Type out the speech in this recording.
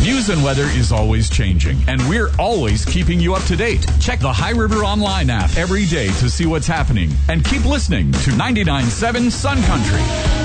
News and weather is always changing, and we're always keeping you up to date. Check the High River Online app every day to see what's happening, and keep listening to 99.7 Sun Country.